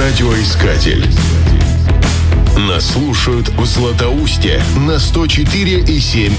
Радиоискатель. Нас слушают в Златоусте на 104,7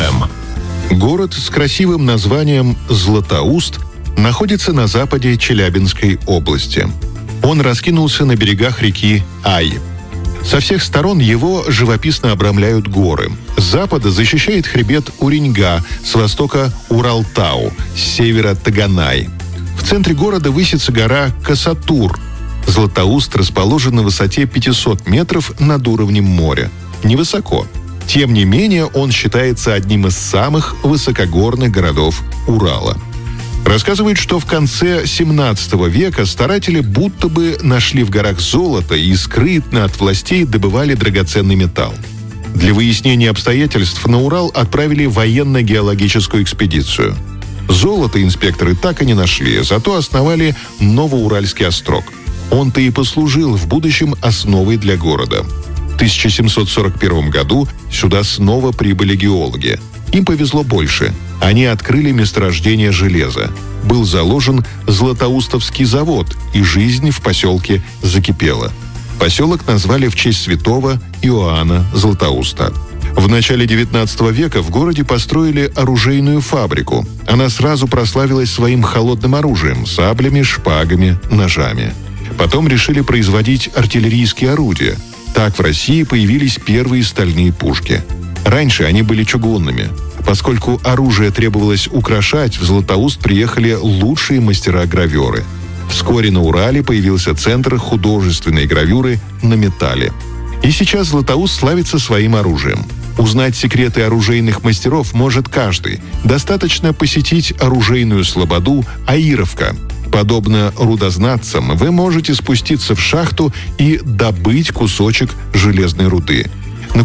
FM. Город с красивым названием Златоуст находится на западе Челябинской области. Он раскинулся на берегах реки Ай. Со всех сторон его живописно обрамляют горы. С запада защищает хребет Уреньга, с востока Уралтау, с севера Таганай. В центре города высится гора Касатур. Златоуст расположен на высоте 500 метров над уровнем моря. Невысоко. Тем не менее, он считается одним из самых высокогорных городов Урала. Рассказывают, что в конце 17 века старатели будто бы нашли в горах золото и скрытно от властей добывали драгоценный металл. Для выяснения обстоятельств на Урал отправили военно-геологическую экспедицию. Золото инспекторы так и не нашли, зато основали Новоуральский острог. Он-то и послужил в будущем основой для города. В 1741 году сюда снова прибыли геологи. Им повезло больше. Они открыли месторождение железа. Был заложен Златоустовский завод, и жизнь в поселке закипела. Поселок назвали в честь святого Иоанна Златоуста. В начале 19 века в городе построили оружейную фабрику. Она сразу прославилась своим холодным оружием – саблями, шпагами, ножами. Потом решили производить артиллерийские орудия. Так в России появились первые стальные пушки. Раньше они были чугунными. Поскольку оружие требовалось украшать, в Златоуст приехали лучшие мастера-гравёры. Вскоре на Урале появился центр художественной гравюры на металле. И сейчас Златоуст славится своим оружием. Узнать секреты оружейных мастеров может каждый. Достаточно посетить оружейную слободу «Аировка». Подобно рудознатцам, вы можете спуститься в шахту и добыть кусочек железной руды.